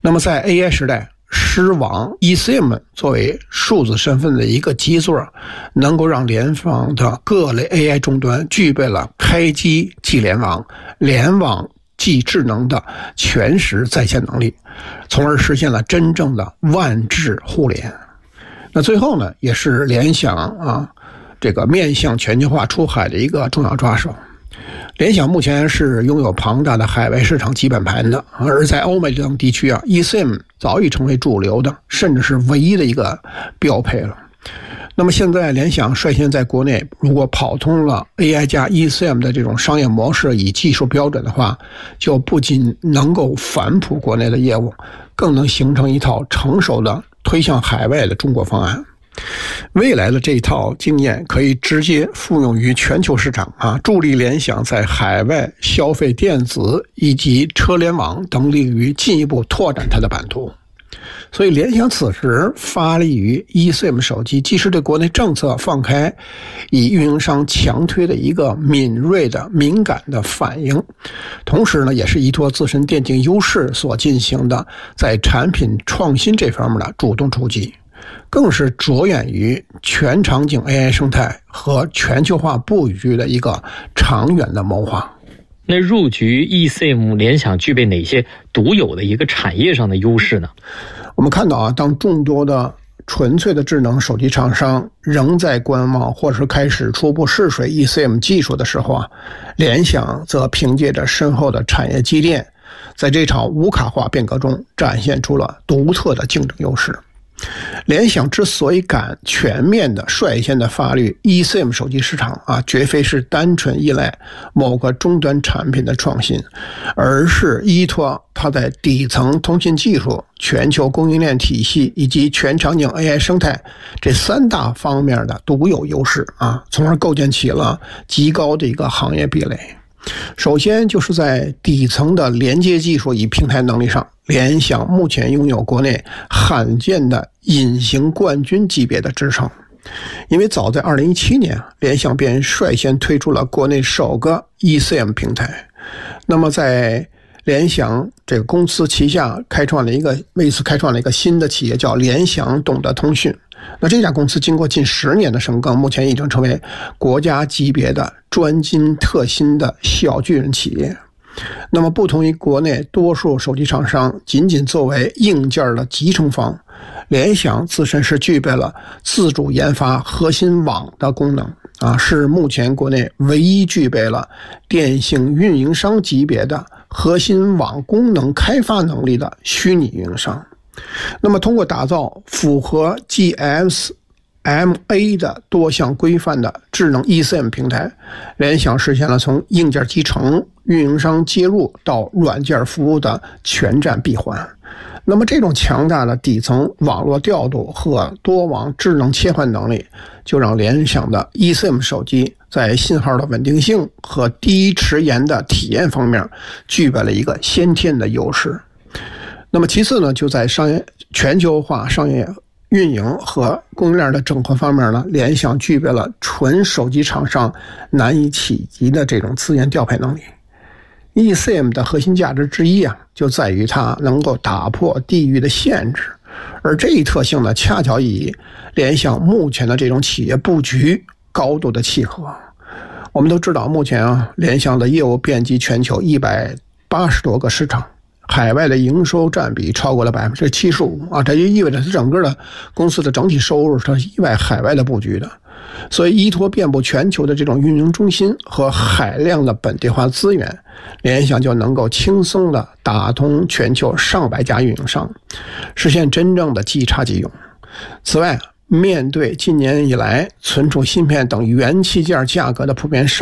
那么在 AI 时代，狮网 eSIM 作为数字身份的一个基座，能够让联网的各类 AI 终端具备了开机即联网、联网即智能的全时在线能力，从而实现了真正的万智互联。那最后呢，也是联想这个面向全球化出海的一个重要抓手。联想目前是拥有庞大的海外市场基本盘的，而在欧美等地区eSIM 早已成为主流的，甚至是唯一的一个标配了。那么现在联想率先在国内，如果跑通了 AI 加 eSIM 的这种商业模式与技术标准的话，就不仅能够反哺国内的业务，更能形成一套成熟的推向海外的中国方案。未来的这一套经验可以直接复用于全球市场助力联想在海外消费电子以及车联网等领域进一步拓展它的版图。所以联想此时发力于 eSIM 手机，既是对国内政策放开以运营商强推的一个敏锐的敏感的反应，同时呢，也是依托自身电竞优势所进行的在产品创新这方面的主动出击，更是着眼于全场景 AI 生态和全球化布局的一个长远的谋划。 那入局 eSIM， 联想具备哪些独有的一个产业上的优势呢？ 我们看到当众多的纯粹的智能手机厂商仍在观望或是开始初步试水 eSIM 技术的时候联想则凭借着深厚的产业积淀，在这场无卡化变革中展现出了独特的竞争优势。联想之所以敢全面的率先的发力 eSIM 手机市场绝非是单纯依赖某个终端产品的创新，而是依托它在底层通信技术、全球供应链体系以及全场景 AI 生态这三大方面的独有优势从而构建起了极高的一个行业壁垒。首先就是在底层的连接技术与平台能力上，联想目前拥有国内罕见的隐形冠军级别的支撑。因为早在2017年，联想便率先推出了国内首个 eSIM 平台。那么在联想这个公司旗下为此开创了一个新的企业，叫联想懂得通讯。那这家公司经过近10年的深耕，目前已经成为国家级别的专精特新的小巨人企业。那么不同于国内多数手机厂商仅仅作为硬件的集成方，联想自身是具备了自主研发核心网的功能是目前国内唯一具备了电信运营商级别的核心网功能开发能力的虚拟运营商。那么通过打造符合 GSMA 的多项规范的智能 eSIM 平台，联想实现了从硬件集成、运营商接入到软件服务的全站闭环。那么这种强大的底层网络调度和多网智能切换能力，就让联想的 eSIM 手机在信号的稳定性和低迟延的体验方面具备了一个先天的优势。那么其次呢，就在全球化商业运营和供应链的整合方面呢，联想具备了纯手机厂商难以企及的这种资源调配能力。eSIM 的核心价值之一就在于它能够打破地域的限制，而这一特性呢，恰巧与联想目前的这种企业布局高度的契合。我们都知道，目前联想的业务遍及全球180多个市场，海外的营收占比超过了75%这就意味着它整个的公司的整体收入它是意外海外的布局的。所以依托遍布全球的这种运营中心和海量的本地化资源，联想就能够轻松的打通全球上百家运营商，实现真正的即插即用。此外，面对近年以来存储芯片等元器件价格的普遍上